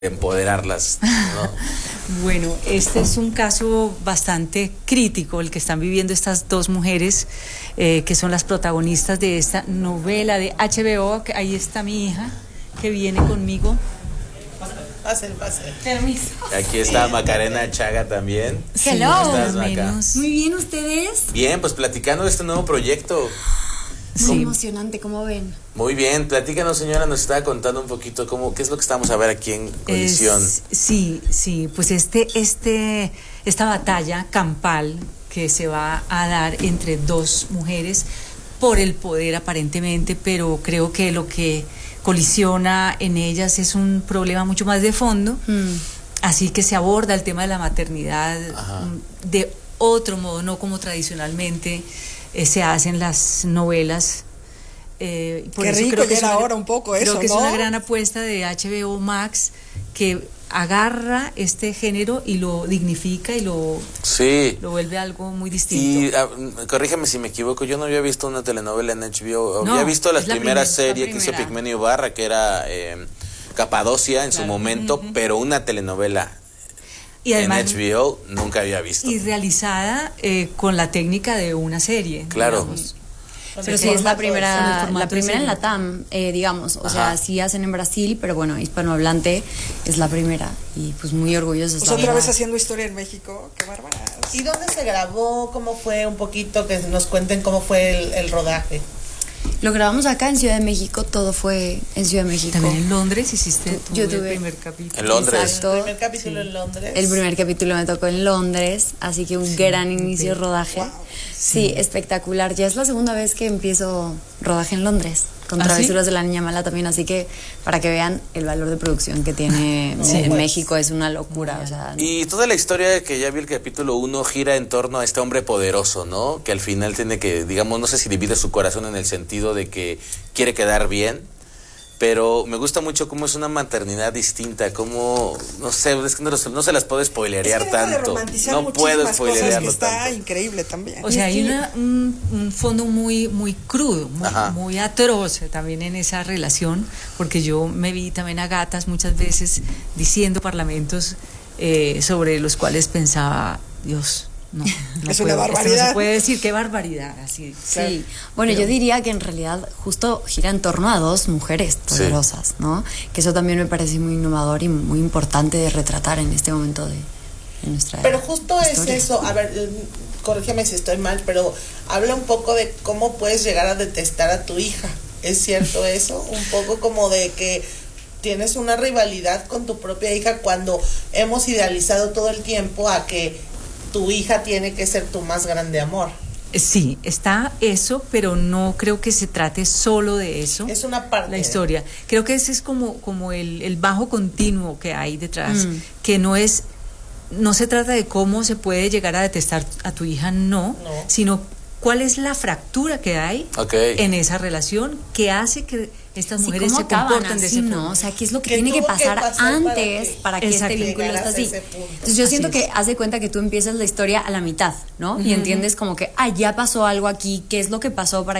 empoderarlas, ¿no? Bueno, este es un caso bastante crítico, el que están viviendo estas dos mujeres que son las protagonistas de esta novela de HBO. Ahí está mi hija que viene conmigo. Pase. Permiso. Aquí está Macarena Chaga también. Hello. ¿Cómo estás, Maca? Muy bien, ¿ustedes? Bien, pues platicando de este nuevo proyecto. Muy Sí. emocionante, ¿cómo ven? Muy bien, platícanos, señora, nos estaba contando un poquito qué es lo que estamos a ver aquí en Colisión. Sí, pues esta batalla campal que se va a dar entre dos mujeres por el poder aparentemente, pero creo que lo que colisiona en ellas es un problema mucho más de fondo, así que se aborda el tema de la maternidad de otro modo, no como tradicionalmente se hacen las novelas. Por Qué eso rico, creo que ya era hora un poco eso, creo que ¿no? es una gran apuesta de HBO Max que agarra este género y lo dignifica y lo vuelve algo muy distinto. Y corrígeme si me equivoco, yo no había visto una telenovela en HBO, No, había visto la es la primera primera, serie la que hizo primera. Pigmenio Ibarra, que era Capadocia en su momento, pero una telenovela Y además, en HBO nunca había visto. y realizada con la técnica de una serie. Claro. Digamos. Pero sí, es la con primera, el formato la primera de en serie. Latam, digamos. O Ajá. sea, sí hacen en Brasil, pero bueno, hispanohablante es la primera. Y pues muy orgullosos. Pues otra vez haciendo historia en México, qué bárbaras. ¿Y dónde se grabó? ¿Cómo fue? Un poquito que nos cuenten cómo fue el rodaje. Lo grabamos acá en Ciudad de México, todo fue en Ciudad de México. También en Londres hiciste Yo el tuve- primer capítulo. En Londres. Exacto. El primer capítulo en Londres. El primer capítulo me tocó en Londres, así que un gran inicio de rodaje. Wow. Sí, espectacular. Ya es la segunda vez que empiezo rodaje en Londres, con ¿Ah, sí? Travesuras de la Niña Mala también, así que para que vean el valor de producción que tiene en México es una locura. O sea, Y toda la historia que ya vi el capítulo 1 gira en torno a este hombre poderoso, ¿no? Que al final tiene que, digamos, no sé si divide su corazón en el sentido de que quiere quedar bien, pero me gusta mucho cómo es una maternidad distinta, cómo, no sé, es que no se las puedo spoilerear Es que deja de tanto. romantizar No puedo muchísimas cosas, que spoilerearlo está tanto. increíble también. O sea, hay un fondo muy crudo, Ajá. muy atroz también en esa relación, porque yo me vi también a gatas muchas veces diciendo parlamentos sobre los cuales pensaba, Dios, no Es puedo, una esto barbaridad. no se puede decir, qué barbaridad, así. sí. Bueno, yo diría que en realidad justo gira en torno a dos mujeres poderosas, ¿no? Que eso también me parece muy innovador y muy importante de retratar en este momento de nuestra Pero justo historia. es eso. A ver, corrígeme si estoy mal, pero habla un poco de cómo puedes llegar a detestar a tu hija. ¿Es cierto eso? Un poco como de que tienes una rivalidad con tu propia hija cuando hemos idealizado todo el tiempo a que tu hija tiene que ser tu más grande amor. Sí, está eso, pero no creo que se trate solo de eso. Es una parte. La historia. Creo que ese es como el bajo continuo que hay detrás, que no se trata de cómo se puede llegar a detestar a tu hija, no. Sino cuál es la fractura que hay en esa relación que hace que estas mujeres ¿cómo se acaban comporten de así, ese no? modo. O sea, ¿qué es lo que ¿Qué tiene que tuvo que pasar pasar antes para que este Exacto. vínculo esté llegaras a así? ese punto? Entonces yo Así siento es. que haz de cuenta que tú empiezas la historia a la mitad, ¿no? Y entiendes como que, ya pasó algo aquí, ¿qué es lo que pasó para